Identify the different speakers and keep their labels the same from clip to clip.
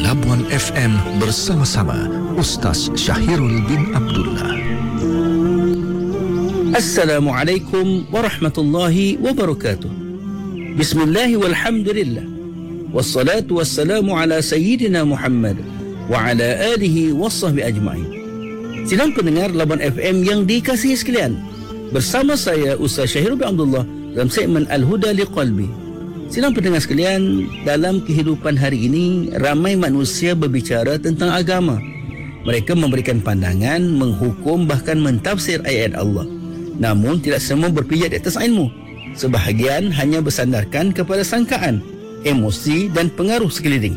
Speaker 1: Labuan FM bersama-sama Ustaz Syahirul bin Abdullah.
Speaker 2: Assalamualaikum warahmatullahi wabarakatuh. Bismillah walhamdulillah. Wassalatu wassalamu ala sayyidina Muhammad wa ala alihi wassahbi ajma'in. Sidang pendengar Labuan FM yang dikasihi sekalian, bersama saya Ustaz Syahirul bin Abdullah dalam segmen Al-Huda Liqalbi. Sidang pendengar sekalian, dalam kehidupan hari ini ramai manusia berbicara tentang agama. Mereka memberikan pandangan, menghukum, bahkan mentafsir ayat Allah. Namun tidak semua berpijak di atas ilmu. Sebahagian hanya bersandarkan kepada sangkaan, emosi dan pengaruh sekeliling.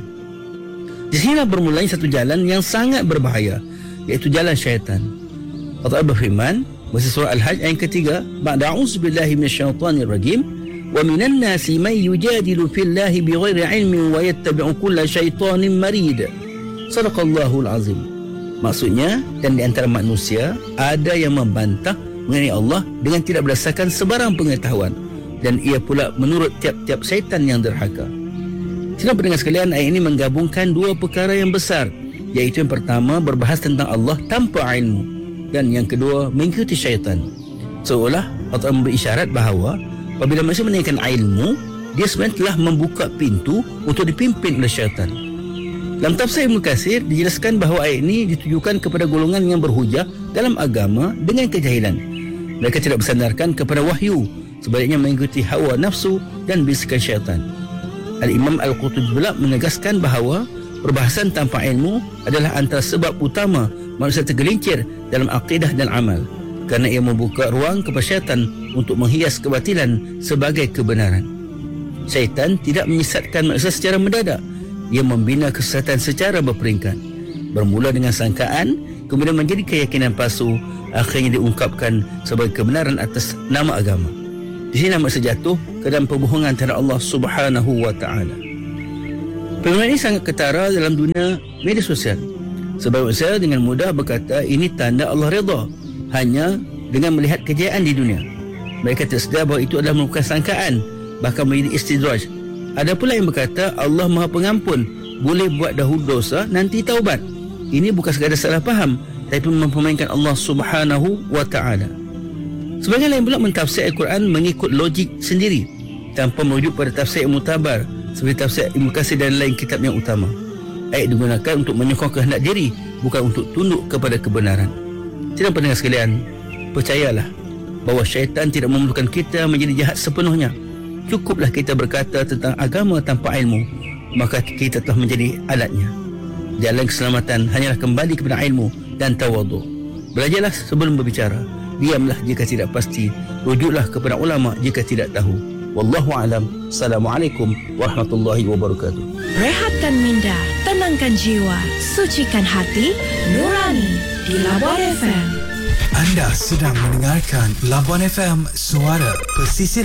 Speaker 2: Di sinilah bermulanya satu jalan yang sangat berbahaya, iaitu jalan syaitan. Allah berfirman, bahasa surah Al-Hajj ayat ketiga, ba'da a'udzubillahi minasyaitonirrajim, wa minan nasi man yujadilu fillahi bighairi ilmin wa yattabi'u kulla syaitanin marid. Sadaqallahul azim. Maksudnya, dan di antara manusia ada yang membantah mengenai Allah dengan tidak berdasarkan sebarang pengetahuan, dan ia pula menurut tiap-tiap syaitan yang derhaka. Sidang pendengar sekalian, ayat ini menggabungkan dua perkara yang besar, iaitu yang pertama berbahas tentang Allah tanpa ilmu, dan yang kedua mengikuti syaitan. Seolah Allah memberi isyarat bahawa apabila manusia meninggalkan ilmu, dia sebenarnya telah membuka pintu untuk dipimpin oleh syaitan. Dalam tafsir Ibnu Katsir dijelaskan bahawa ayat ini ditujukan kepada golongan yang berhujah dalam agama dengan kejahilan. Mereka tidak bersandarkan kepada wahyu, sebaliknya mengikuti hawa nafsu dan bisikan syaitan. Al-Imam Al-Qurtubi pula menegaskan bahawa perbahasan tanpa ilmu adalah antara sebab utama manusia tergelincir dalam akidah dan amal, kerana ia membuka ruang kepada syaitan untuk menghias kebatilan sebagai kebenaran. Syaitan tidak menyesatkan manusia secara mendadak. Ia membina kesesatan secara berperingkat. Bermula dengan sangkaan, kemudian menjadi keyakinan palsu, akhirnya diungkapkan sebagai kebenaran atas nama agama. Di sini manusia jatuh ke dalam perbohongan terhadap Allah Subhanahu wa taala. Fenomena ini sangat ketara dalam dunia media sosial. Sebab manusia dengan mudah berkata ini tanda Allah redha hanya dengan melihat kejayaan di dunia. Mereka tidak sedar bahawa itu adalah merupakan sangkaan, bahkan menjadi istidraj. Ada pula yang berkata Allah Maha Pengampun, boleh buat dahulu dosa, nanti taubat. Ini bukan sekadar salah faham, tapi mempermainkan Allah Subhanahu wa taala. Sebagian lain pula mentafsir Al-Quran mengikut logik sendiri, tanpa merujuk pada tafsir yang mutabar, seperti tafsir Ibnu Katsir dan lain kitab yang utama. Ayat digunakan untuk menyokong kehendak diri, bukan untuk tunduk kepada kebenaran. Sidang pendengar sekalian, percayalah bahawa syaitan tidak memerlukan kita menjadi jahat sepenuhnya. Cukuplah kita berkata tentang agama tanpa ilmu, maka kita telah menjadi alatnya. Jalan keselamatan hanyalah kembali kepada ilmu dan tawaduk. Belajarlah sebelum berbicara, diamlah jika tidak pasti, rujuklah kepada ulama jika tidak tahu. Wallahu alam. Assalamualaikum warahmatullahi wabarakatuh.
Speaker 3: Rehatkan minda, tenangkan jiwa, sucikan hati, nurani di Labuan FM.
Speaker 4: Anda sedang mendengarkan Labuan FM, suara pesisir